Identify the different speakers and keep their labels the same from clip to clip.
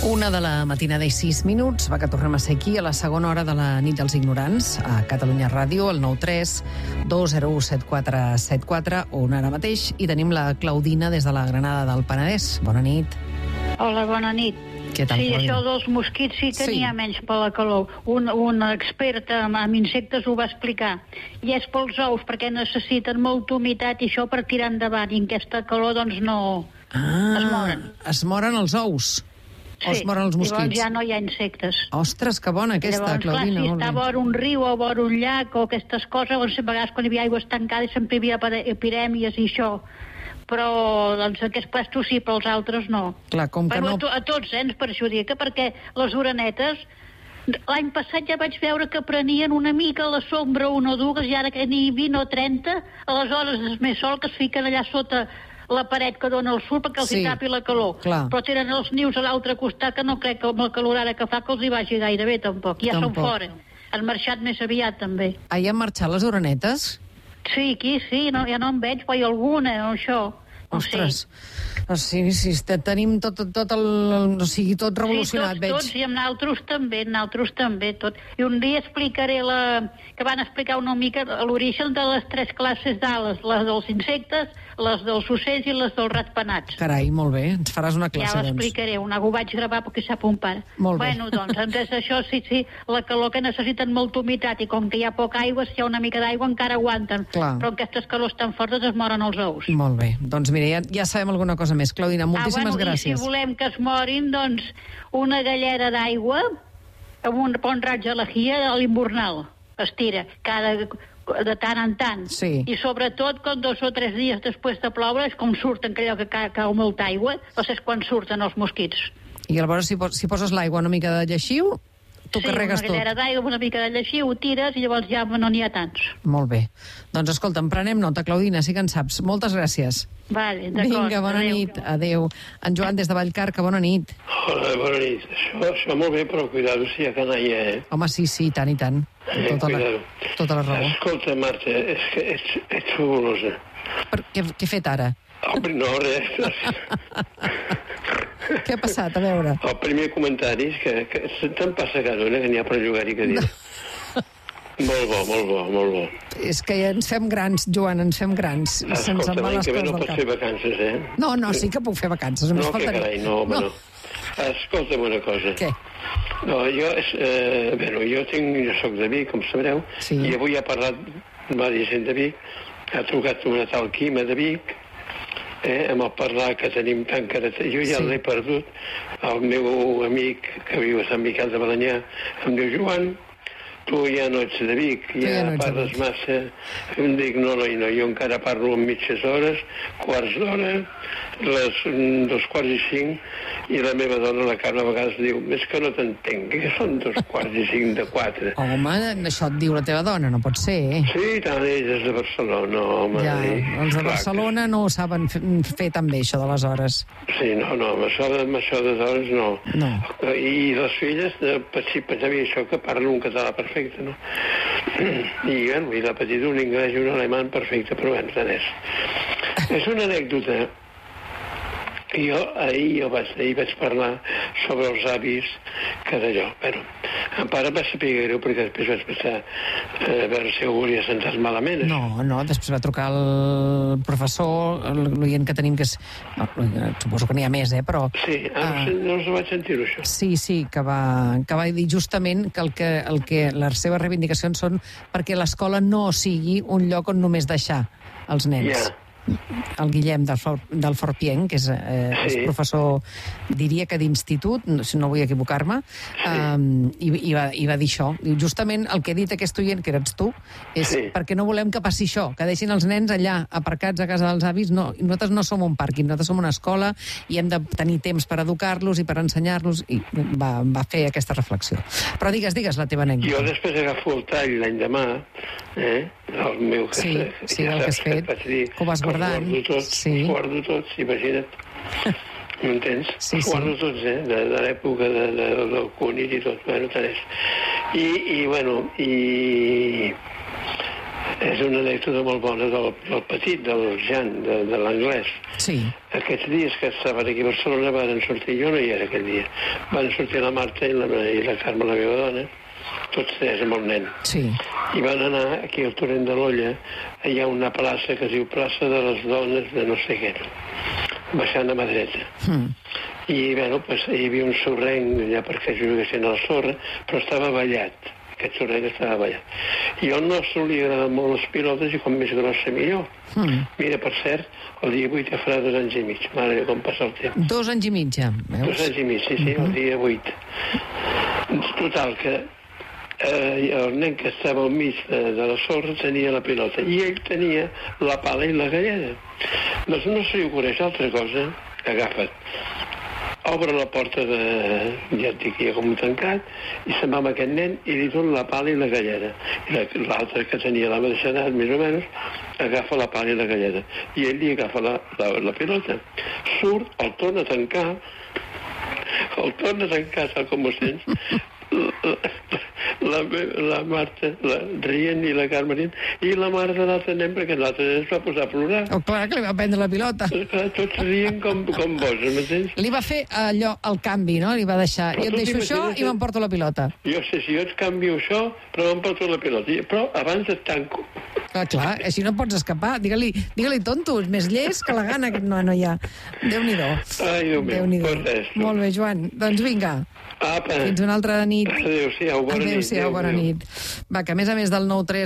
Speaker 1: Una de la matinada i 6 minuts. Va que tornem a ser aquí a la segona hora de la nit dels ignorants a Catalunya Ràdio, el 93 201 7474, on ara mateix hi tenim la Claudina des de la Granada del Penedès. Bona nit.
Speaker 2: Hola, bona nit.
Speaker 1: Què tal,
Speaker 2: sí,
Speaker 1: Claudina?
Speaker 2: això dels mosquits sí que n'hi ha menys per la calor. Un expert en insectes ho va explicar. I és pels ous, perquè necessiten molta humitat i això per tirar endavant. I en aquesta calor, doncs, no es moren.
Speaker 1: Es moren els ous? O es moren els mosquits?
Speaker 2: Llavors ja no hi ha insectes.
Speaker 1: Ostres, que bona aquesta,
Speaker 2: llavors,
Speaker 1: Claudina.
Speaker 2: Clar, si està vora un riu o vora un llac o aquestes coses, doncs, a vegades quan hi havia aigües tancades sempre hi havia epidèmies i això. Però, doncs, aquests puestos sí, però els altres no.
Speaker 1: Clar, com que no...
Speaker 2: A tots ens perjudica, perquè les orenetes, l'any passat ja vaig veure que prenien una mica a la sombra, una o dues, i ara que ni 20 o 30, aleshores és més sol que es fiquen allà sota la paret que dona el sol perquè els hi tapi la calor.
Speaker 1: Clar.
Speaker 2: Però tenen els nius a l'altre costat que no crec que amb la calorada que fa que els hi vagi gaire bé tampoc. Ja són fora. Han marxat més aviat també.
Speaker 1: Ah, ja han marxat les orenetes?
Speaker 2: Sí, aquí sí, no, ja no en veig, però hi ha alguna, no, això.
Speaker 1: Ostres, sí, tenim tot el... O sigui, tot revolucionat, veig.
Speaker 2: Sí, tots, i amb naltros també, tot. I un dia explicaré que van explicar una mica l'origen de les 3 classes d'ales, les dels insectes, les dels ocells i les dels ratpenats.
Speaker 1: Carai, molt bé, ens faràs una classe,
Speaker 2: ja l'explicaré, ho vaig gravar perquè sap un pare.
Speaker 1: Molt bé.
Speaker 2: Bueno, doncs, entres això, sí, la calor que necessiten molta humitat, i com que hi ha poca aigua, si hi ha una mica d'aigua encara aguanten.
Speaker 1: Clar.
Speaker 2: Però aquestes calors tan fortes es moren els ous.
Speaker 1: Molt bé, doncs mira, ja sabem alguna cosa més. Claudina, moltíssimes gràcies.
Speaker 2: I si volem que es morin, doncs, una gallera d'aigua amb un bon raig de lejia a l'hivernal. Es tira de tant en tant.
Speaker 1: Sí.
Speaker 2: I sobretot, quan 2 o 3 dies després de ploure, és com surten, que allò que cau molta aigua, doncs és quan surten els mosquits.
Speaker 1: I llavors, si poses l'aigua una mica de lleixiu, tu carregues tot.
Speaker 2: Sí, una gallera d'aigua, una mica de lleixiu, ho tires i llavors ja no n'hi ha tants.
Speaker 1: Molt bé. Doncs escolta'm, prenem nota, Claudina, sí que en saps. Moltes gràcies.
Speaker 2: Vale, d'acord.
Speaker 1: Vinga, bona nit. Adéu. En Joan, des de Vallcarca, bona nit.
Speaker 3: Hola, bona nit. Això molt bé, però cuidado si hi ha canalla,
Speaker 1: Home, sí, tant i tant. Tota la raó.
Speaker 3: Escolta, Marta, és que ets fabulosa.
Speaker 1: Què he fet ara?
Speaker 3: No, res.
Speaker 1: Què ha passat? A veure.
Speaker 3: El primer comentari és que te'n passa cada una, que n'hi ha per jugar-hi que dir. Molt bo.
Speaker 1: És que ja ens fem grans, Joan, ens fem grans.
Speaker 3: Escolta, l'any que ve no pots fer vacances,
Speaker 1: No, sí que puc fer vacances.
Speaker 3: No, que carai, no, home, no. Escolta'm una cosa.
Speaker 1: Què?
Speaker 3: No, jo soc de Vic, com sabreu, i avui ha parlat diversa gent de Vic, ha trucat una tal Quima de Vic, amb el parlar que tenim tan característic. Jo ja l'he perdut. El meu amic que viu a Sant Miquel de Balanyà em diu: Joan, tu ja no ets de Vic, ja parles massa. Em dic, no, jo encara parlo en mitges hores, quarts d'hora, 2:45, i la meva dona, la Carme, a vegades diu: és que no t'entenc, que són 2:45 de 4.
Speaker 1: Home, això et diu la teva dona, no pot ser,
Speaker 3: Sí, tant, ella és de Barcelona, home.
Speaker 1: Ja, els de Barcelona no ho saben fer tan bé, això de les hores.
Speaker 3: Sí, no, amb això de hores no. I les filles, pensava això, que parlen un català perfecte, no? I la petita un anglès i un alemany perfecte, però bé, tant és. És una anècdota. Jo ahir vaig parlar sobre els avis, que d'allò. Bueno, en pare va saber greu, perquè després vaig pensar a veure si ho hauria sentat malament.
Speaker 1: No, després va trucar el professor, l'oient que tenim, que és... Suposo que n'hi ha més, però...
Speaker 3: Sí, no us vaig sentir-ho, això.
Speaker 1: Sí, que va dir justament que les seves reivindicacions són perquè l'escola no sigui un lloc on només deixar els nens.
Speaker 3: Ja.
Speaker 1: El Guillem del Forpienc, que és professor, diria que d'institut, si no vull equivocar-me, i va dir això. Justament el que ha dit aquest oient, que eres tu, és perquè no volem que passi això, que deixin els nens allà aparcats a casa dels avis. No, nosaltres no som un pàrquing, nosaltres som una escola i hem de tenir temps per educar-los i per ensenyar-los, i va fer aquesta reflexió. Però digues la teva anècdota.
Speaker 3: Jo després agafo el tall l'endemà, el meu que
Speaker 1: el que has fet, que ho vas guardant.
Speaker 3: Ho guardo tots, imagina't. M'entens?
Speaker 1: Sí.
Speaker 3: Ho guardo tots, de l'època del Cunit i tot. Bueno, tant és. I És una anècdota molt bona del petit, del Jan, de l'anglès.
Speaker 1: Sí.
Speaker 3: Aquests dies que estaven aquí a Barcelona van sortir, jo no hi era aquell dia, van sortir la Marta i la Carme, la meva dona, tots tres amb el nen.
Speaker 1: Sí.
Speaker 3: I van anar aquí al Torrent de l'Olla, hi ha una plaça que es diu Plaça de les Dones de no sé què, baixant a mà dreta. I, bueno, pues, hi havia un sorrenc allà perquè juguessin a la sorra, però estava ballat. Aquest sorrenc estava ballat. I al nostre li agraden molt les pilotes i com més grossa millor. Mira, per cert, el dia 8 ja farà 2 anys i mig. Mare, com passa el temps.
Speaker 1: 2 anys i mig, ja.
Speaker 3: 2 anys i mig, sí, el dia 8. Total, que el nen que estava al mig de la sorra tenia la pilota i ell tenia la pala i la galleda. Doncs no se li ocorreix altra cosa. Agafa't. Obre la porta ja et dic, ja com tancat, i se'n va amb aquest nen i li dona la pala i la galleda. I l'altre, que tenia la mateixa edat, més o menys, agafa la pala i la galleda. I ell li agafa la pilota. Surt, el torna a tancar, tal com ho sents, la Marta rient i la Carme rient, i la mare de l'altre nen, perquè l'altre nen es va posar a plorar.
Speaker 1: Oh, clar, que li va prendre la pilota.
Speaker 3: Clar, tots rient com boig, mateix.
Speaker 1: Li va fer allò, el canvi, no? Li va deixar, jo et deixo això i m'emporto la pilota.
Speaker 3: Jo sé, si jo et canvio això, però m'emporto la pilota. Però abans et tanco.
Speaker 1: Clar, així no pots escapar. Digue-li tonto, és més llest que la gana. No hi ha. Déu-n'hi-do.
Speaker 3: Ai, Déu meu,
Speaker 1: molt bé, Joan. Doncs vinga.
Speaker 3: Apa.
Speaker 1: Fins una altra nit.
Speaker 3: Adéu-siau, bona nit.
Speaker 1: Adéu-siau, bona nit. Va, que a més del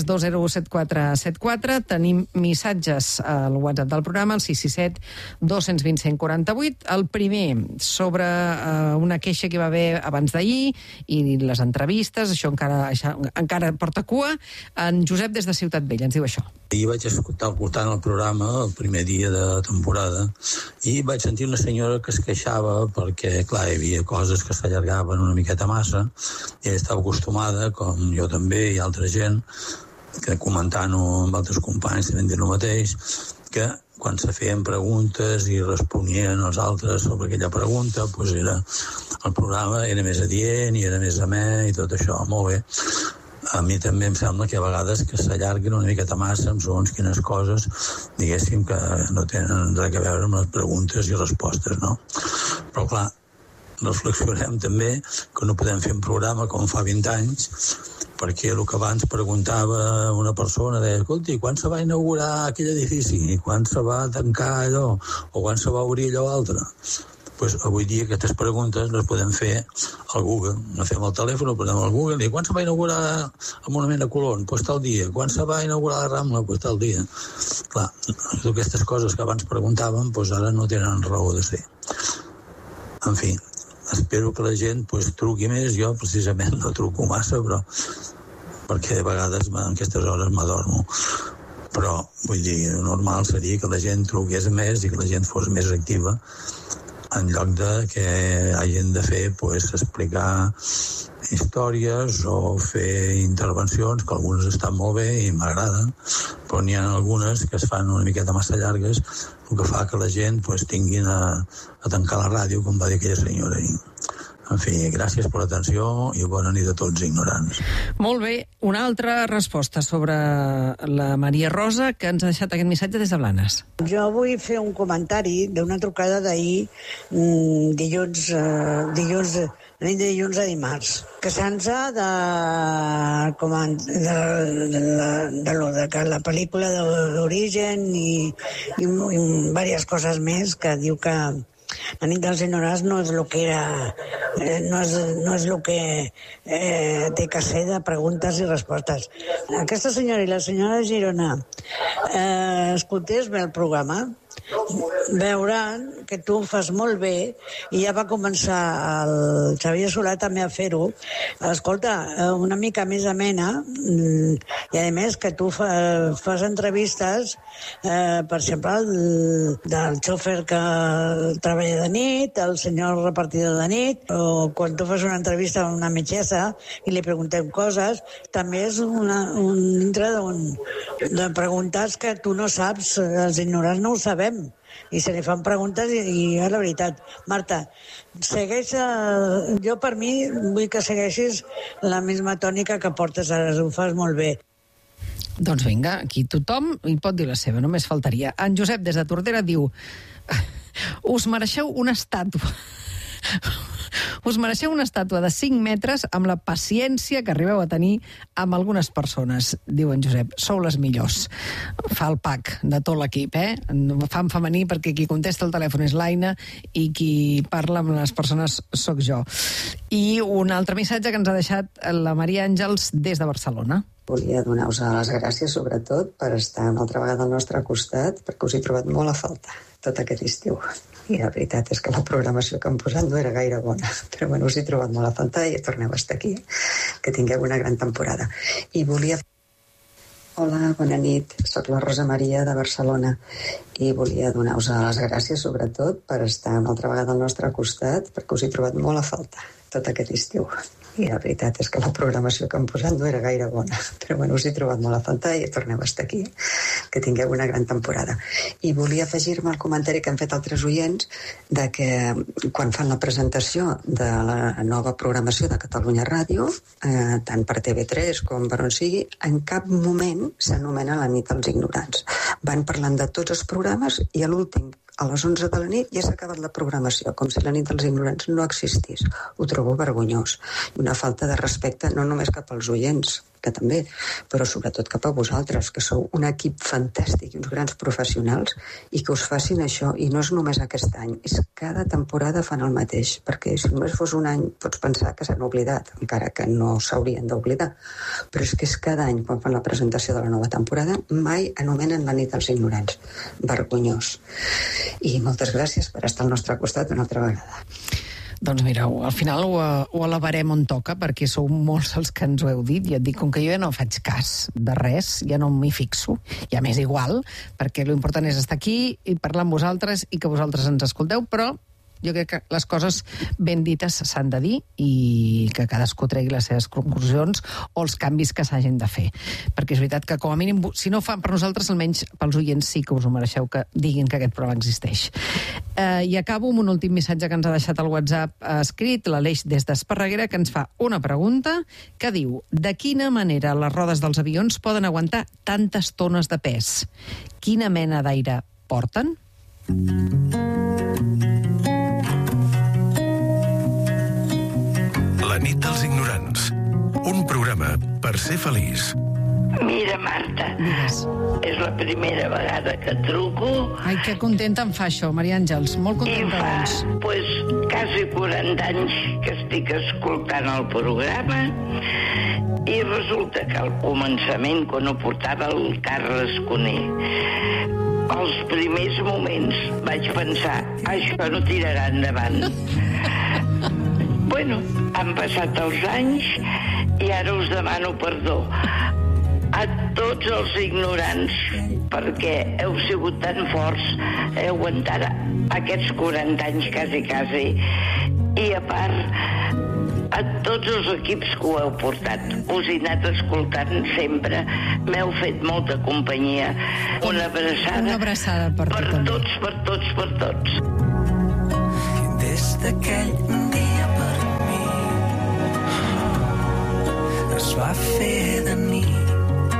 Speaker 1: 932017474 tenim missatges al WhatsApp del programa, el 667 220 148. El primer, sobre una queixa que va haver abans d'ahir i les entrevistes, això encara porta cua. En Josep, des de Ciutat Vella, ens diu això.
Speaker 4: Ahir vaig escoltar el programa el primer dia de temporada i vaig sentir una senyora que es queixava perquè, clar, hi havia coses que s'allargaven una miqueta massa i ella estava acostumada, com jo també i altra gent, que comentant-ho amb altres companys també dient el mateix, que quan se feien preguntes i responien els altres sobre aquella pregunta, doncs el programa era més adient i era més amè i tot això, molt bé. A mi també em sembla que a vegades que s'allarguen una miqueta massa amb segons quines coses, diguéssim, que no tenen res a veure amb les preguntes i respostes, no? Però, clar, reflexionem també que no podem fer un programa com fa 20 anys, perquè el que abans preguntava una persona, deia, escolti, quan se va inaugurar aquell edifici? Quan se va tancar allò? O quan se va obrir allò altre? Pues avui dia aquestes preguntes les podem fer al Google. Agafem el telèfon, ho posem al Google i quan se va inaugurar el Monument a Colón? Pues tal dia. Quan se va inaugurar la Rambla? Pues tal dia. Clar, aquestes coses que abans preguntàvem, pues ara no tenen raó de ser. En fi, espero que la gent truqui més. Jo precisament no truco massa, però perquè de vegades en aquestes hores m'adormo. Però, vull dir, normal seria que la gent truqués més i que la gent fos més activa, en lloc de que hagin de fer, explicar històries o fer intervencions, que algunes estan molt bé i m'agraden, però n'hi ha algunes que es fan una miqueta massa llargues, el que fa que la gent tinguin a tancar la ràdio, com va dir aquella senyora ahir. En fi, gràcies per l'atenció i bona nit a tots ignorants.
Speaker 1: Molt bé, una altra resposta sobre la Maria Rosa, que ens ha deixat aquest missatge des de Blanes.
Speaker 5: Jo vull fer un comentari d'una trucada d'ahir, dilluns a dimarts, queixant-se de la pel·lícula d'Origen i diverses coses més, que diu que la nit dels ignorants no és el que era, no és el que té que ser de preguntes i respostes. Aquesta senyora i la senyora Girona escoltés bé el programa, veuran que tu ho fas molt bé i ja va començar el Xavier Solà també a fer-ho. Escolta, una mica més amena i a més que tu fas entrevistes, per exemple del xòfer que treballa de nit, el senyor repartidor de nit, o quan tu fas una entrevista a una metgessa i li preguntem coses, també és dintre de preguntes que tu no saps, els ignorants no ho sabem, i se li fan preguntes i és la veritat. Marta, segueix, jo per mi vull que segueixis la misma tònica que portes ara, ho fas molt bé.
Speaker 1: Doncs vinga, aquí tothom hi pot dir la seva, només faltaria. En Josep, des de Tordera, diu: us mereixeu una estàtua. Us mereixeu una estàtua de 5 metres amb la paciència que arribeu a tenir amb algunes persones, diu en Josep. Sou les millors. Fa el pack de tot l'equip, Fa en femení, perquè qui contesta el telèfon és l'Aina i qui parla amb les persones sóc jo. I un altre missatge que ens ha deixat la Maria Àngels des de Barcelona.
Speaker 6: Volia donar-vos les gràcies, sobretot, per estar una altra vegada al nostre costat, perquè us he trobat molt a falta tot aquest estiu. I la veritat és que la programació que han posat no era gaire bona, però bueno, us he trobat molt a falta i torneu a estar aquí. Que tingueu una gran temporada. I volia... Hola, bona nit. Soc la Rosa Maria de Barcelona i volia donar-vos les gràcies, sobretot, per estar una altra vegada al nostre costat, perquè us he trobat molt a falta tot aquest estiu. I la veritat és que la programació que han posat no era gaire bona, però bueno, us he trobat molt a falta i torneu a estar aquí. Que tingueu una gran temporada. I volia afegir-me al comentari que han fet altres oients de que quan fan la presentació de la nova programació de Catalunya Ràdio, tant per TV3 com per on sigui, en cap moment s'anomena la nit dels ignorants. Van parlant de tots els programes i a l'últim, a les 11 de la nit, ja s'ha acabat la programació, com si la nit dels ignorants no existís. Ho trobo vergonyós. Una falta de respecte no només cap als oients, que també, però sobretot cap a vosaltres, que sou un equip fantàstic i uns grans professionals, i que us facin això, i no és només aquest any, és cada temporada fan el mateix, perquè si només fos un any pots pensar que s'han oblidat, encara que no s'haurien d'oblidar, però és que és cada any, quan fan la presentació de la nova temporada, mai anomenen la nit dels ignorants. Vergonyós. I moltes gràcies per estar al nostre costat una altra vegada.
Speaker 1: Doncs mireu, al final ho elevarem on toca, perquè sou molts els que ens ho heu dit, i et dic, com que jo ja no faig cas de res, ja no m'hi fixo, ja m'és igual, perquè l'important és estar aquí i parlar amb vosaltres i que vosaltres ens escolteu, però jo crec que les coses ben dites s'han de dir i que cadascú tregui les seves conclusions o els canvis que s'hagin de fer. Perquè és veritat que, com a mínim, si no ho fan per nosaltres, almenys pels oients sí que us ho mereixeu, que diguin que aquest programa existeix. I acabo amb un últim missatge que ens ha deixat al WhatsApp escrit, l'Aleix des d'Esparreguera, que ens fa una pregunta que diu: de quina manera les rodes dels avions poden aguantar tantes tones de pes? Quina mena d'aire porten?
Speaker 7: La nit dels ignorants. Un programa per ser feliç.
Speaker 8: Mira, Marta, és la primera vegada que truco.
Speaker 1: Ai, que contenta em fa això, Maria Àngels. Molt contenta, doncs.
Speaker 8: I fa, quasi 40 anys que estic escoltant el programa i resulta que al començament, quan ho portava el Carles Cuné, als primers moments vaig pensar, això no tirarà endavant. Bueno, han passat els anys i ara us demano perdó a tots els ignorants perquè heu sigut tan forts, heu aguantat aquests 40 anys quasi, i a part a tots els equips que ho heu portat. Us he anat escoltant sempre, m'heu fet molta companyia. Una abraçada
Speaker 1: per
Speaker 8: tots, per tots, per tots.
Speaker 9: Des d'aquell dia per mi es va fer de nit.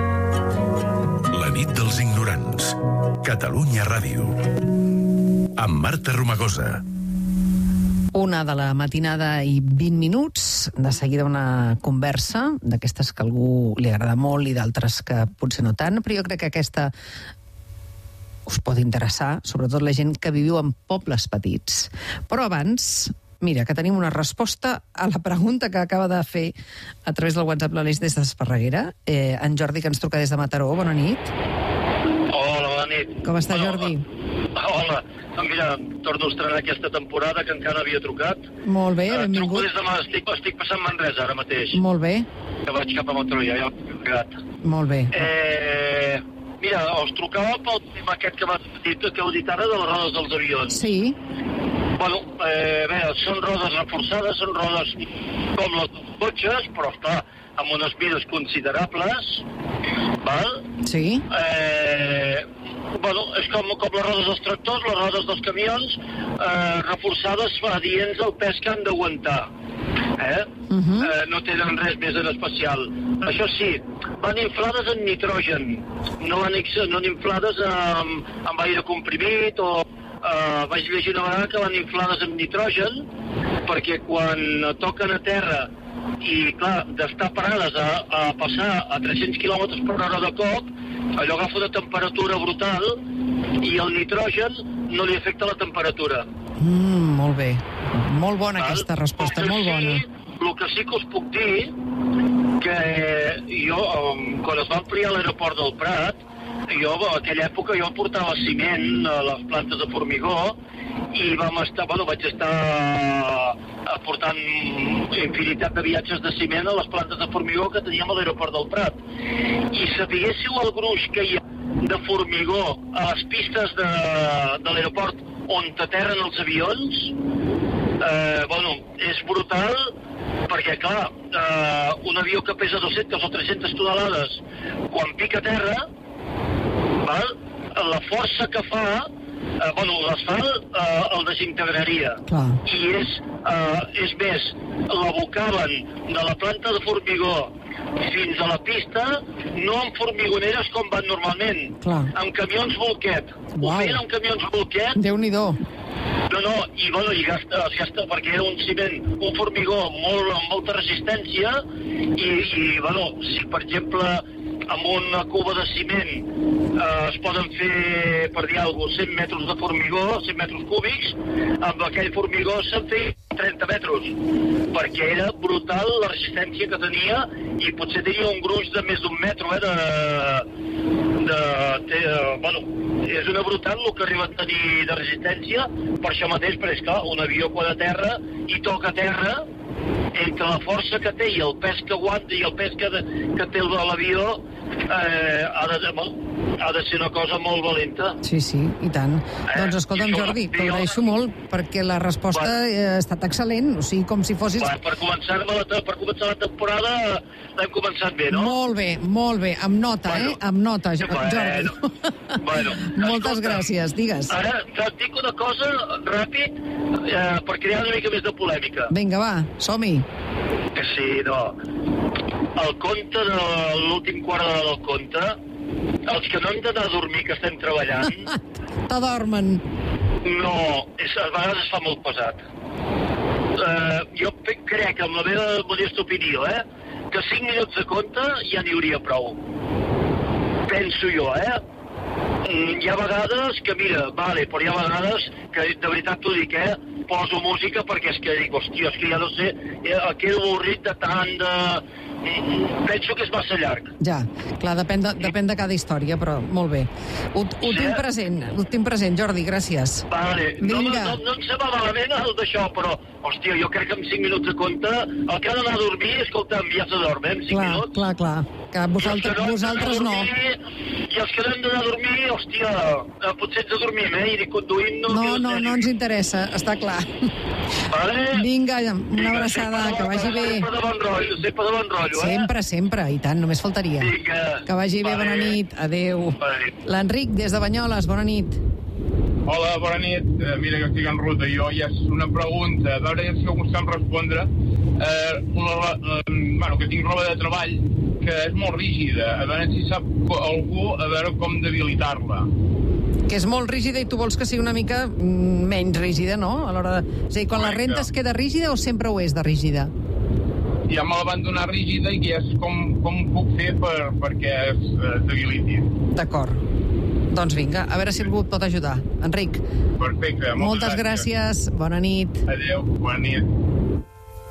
Speaker 7: La nit dels ignorants. Catalunya Ràdio. Amb Marta Romagosa.
Speaker 1: Una de la matinada i 20 minuts, de seguida una conversa, d'aquestes que a algú li agrada molt i d'altres que potser no tant, però jo crec que aquesta us pot interessar, sobretot la gent que viviu en pobles petits. Però abans, mira, que tenim una resposta a la pregunta que acaba de fer a través del WhatsApp l'Aleix des d'Esparreguera. En Jordi, que ens truca des de Mataró. Bona nit.
Speaker 10: Hola, bona nit.
Speaker 1: Com està, Jordi?
Speaker 10: Hola. Mira, torno a estrenar aquesta temporada, que encara havia trucat.
Speaker 1: Molt bé, benvingut.
Speaker 10: Truco des de mà, estic passant Manresa ara mateix.
Speaker 1: Molt bé.
Speaker 10: Que vaig cap a Mataró, ja he quedat.
Speaker 1: Molt bé.
Speaker 10: Mira, us trucava pel tema aquest que m'has dit, que heu dit ara, de les rodes dels avions.
Speaker 1: Sí.
Speaker 10: Bueno, bé, són rodes reforçades, són rodes com les dels cotxes, però està amb unes mides considerables, val?
Speaker 1: Sí.
Speaker 10: Bueno, és com les rodes dels tractors, les rodes dels camions, reforçades adients el pes que han d'aguantar. No tenen res més en especial. Això sí, van inflades en nitrogen, no van inflades amb aire comprimit o... vaig llegir una vegada que van inflades amb nitrogen perquè quan toquen a terra i, clar, d'estar parades a passar a 300 km per hora de cop, allò agafa una temperatura brutal i el nitrogen no li afecta la temperatura.
Speaker 1: Molt bé. Molt bona aquesta resposta, molt bona.
Speaker 10: El que sí que us puc dir que jo, quan es va ampliar l'aeroport del Prat, jo, a aquella època, jo portava ciment a les plantes de formigó i vaig estar portant infinitat de viatges de ciment a les plantes de formigó que teníem a l'aeroport del Prat. I sapiguéssiu el gruix que hi ha de formigó a les pistes de l'aeroport on t'aterren els avions, és brutal, perquè, clar, un avió que pesa 200 o 300 tonelades, quan pica a terra, la força que fa, l'asfalt el desintegraria. I és més, l'abocaven de la planta de formigó fins a la pista, no amb formigoneres com van normalment, amb camions bolquet. Ho feien amb camions bolquet.
Speaker 1: Déu-n'hi-do.
Speaker 10: I gasta, perquè era un ciment, un formigó amb molta resistència i si, per exemple, amb una cuba de ciment es poden fer, per dir alguna cosa, 100 metres de formigó, 100 metres cúbics, amb aquell formigó se'n feia 30 metres, perquè era brutal la resistència que tenia i potser tenia un gruix de més d'un metro, és una brutal el que arriba a tenir de resistència, per això mateix, però és clar, un avió quan aterra i toca terra, entre la força que té i el pes que aguanta i el pes que té l'avió, ha de ser una cosa molt valenta.
Speaker 1: Sí, i tant. Doncs escolta'm, Jordi, t'agraeixo molt perquè la resposta ha estat excel·lent, o sigui, com si fossis...
Speaker 10: Per començar la temporada l'hem començat bé, no?
Speaker 1: Molt bé, amb nota, amb nota, Jordi. Moltes gràcies, digues.
Speaker 10: Ara et dic una cosa ràpid per crear una mica més de polèmica.
Speaker 1: Vinga, va, som-hi.
Speaker 10: Que sí, el conte de l'últim quart d'hora del conte, els que no hem d'anar a dormir, que estem treballant...
Speaker 1: T'adormen.
Speaker 10: No, a vegades es fa molt pesat. Jo crec, amb la meva modesta opinió, que 5 minuts de conte ja n'hi hauria prou. Penso jo, Hi ha vegades que, mira, però hi ha vegades que, de veritat t'ho dic, poso música perquè és que dic, hòstia, és que ja no sé, quedo avorrit de tant de... Penso que és massa llarg.
Speaker 1: Ja, clar, depèn de cada història, però molt bé. Ho tinc present, Jordi, gràcies.
Speaker 10: Vale, no em sembla malament el d'això, però, hòstia, jo crec que amb 5 minuts de compte, el que ha d'anar a dormir, escolta'm, ja s'adorm, amb 5 minuts.
Speaker 1: Clar, que vosaltres no.
Speaker 10: I els que no hem d'anar a dormir, hòstia, potser ens adormim, i conduint...
Speaker 1: No ens interessa, està clar.
Speaker 10: Vale?
Speaker 1: Vinga, una abraçada, que vagi bé.
Speaker 10: Sempre de bon rotllo,
Speaker 1: Sempre, i tant, només faltaria. Que vagi bé, bona nit, adeu. L'Enric, des de Banyoles, bona nit.
Speaker 11: Hola, bona nit. Mira que estic en ruta. Jo ja és una pregunta, a veure si algú sap respondre. Que tinc roba de treball que és molt rígida. A veure si sap algú a veure com debilitar-la.
Speaker 1: Que és molt rígida i tu vols que sigui una mica menys rígida, no? A l'hora de... És a dir, quan la renta es queda rígida o sempre ho és de rígida?
Speaker 11: Ja me la van donar rígida i és com puc fer perquè es debiliti.
Speaker 1: D'acord. Doncs vinga, a veure si algú et pot ajudar. Enric.
Speaker 11: Perfecte,
Speaker 1: moltes gràcies. Bona nit.
Speaker 11: Adéu, bona nit.